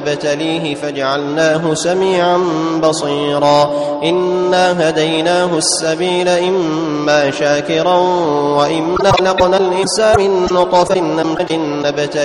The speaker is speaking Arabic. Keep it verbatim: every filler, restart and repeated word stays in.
نبتليه فجعلناه سميعا بصيرا إنا هديناه السبيل إما شاكرا وإما خلقنا الإنسان من نطفة نبتليه